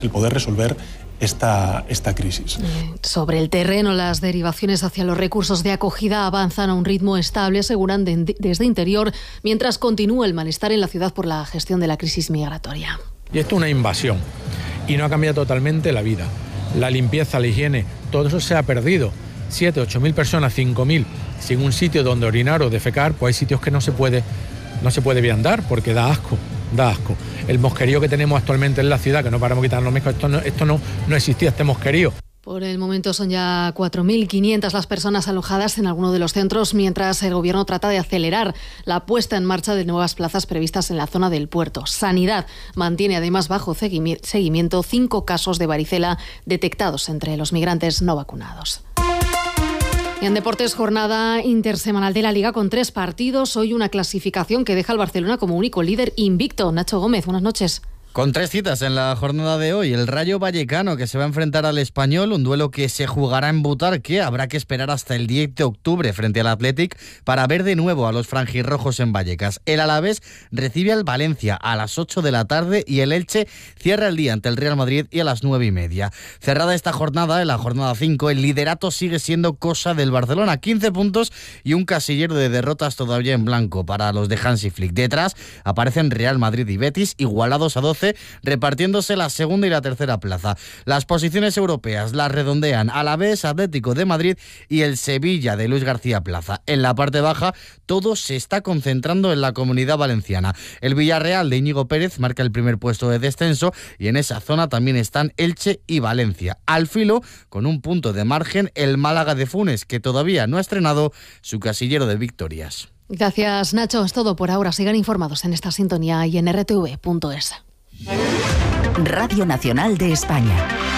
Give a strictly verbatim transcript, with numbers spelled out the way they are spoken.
el poder resolver esta, esta crisis. Sobre el terreno, las derivaciones hacia los recursos de acogida avanzan a un ritmo estable, aseguran de, desde Interior, mientras continúa el malestar en la ciudad por la gestión de la crisis migratoria. Y esto es una invasión y no ha cambiado totalmente la vida. La limpieza, la higiene, todo eso se ha perdido. Siete, ocho mil personas, cinco mil, sin un sitio donde orinar o defecar, pues hay sitios que no se puede, no se puede bien andar porque da asco. Da asco. El mosquerío que tenemos actualmente en la ciudad, que no paramos de quitarnos moscas, esto no, esto no, no existía, este mosquerío. Por el momento son ya cuatro mil quinientas las personas alojadas en alguno de los centros, mientras el Gobierno trata de acelerar la puesta en marcha de nuevas plazas previstas en la zona del puerto. Sanidad mantiene además bajo seguimiento cinco casos de varicela detectados entre los migrantes no vacunados. Y en deportes, jornada intersemanal de la Liga con tres partidos. Hoy una clasificación que deja al Barcelona como único líder invicto. Nacho Gómez, buenas noches. Con tres citas en la jornada de hoy, el Rayo Vallecano que se va a enfrentar al Español, un duelo que se jugará en Butarque, habrá que esperar hasta el diez de octubre frente al Athletic para ver de nuevo a los franjirrojos en Vallecas. El Alavés recibe al Valencia a las ocho de la tarde y el Elche cierra el día ante el Real Madrid y a las nueve y media. Cerrada esta jornada, en la jornada cinco, el liderato sigue siendo cosa del Barcelona, quince puntos y un casillero de derrotas todavía en blanco para los de Hansi Flick. Detrás aparecen Real Madrid y Betis igualados a doce, repartiéndose la segunda y la tercera plaza. Las posiciones europeas las redondean Alavés, Atlético de Madrid y el Sevilla de Luis García Plaza. En la parte baja, todo se está concentrando en la Comunidad Valenciana. El Villarreal de Íñigo Pérez marca el primer puesto de descenso y en esa zona también están Elche y Valencia. Al filo, con un punto de margen, el Málaga de Funes, que todavía no ha estrenado su casillero de victorias. Gracias, Nacho. Es todo por ahora. Sigan informados en esta sintonía y en r t v punto es. Radio Nacional de España.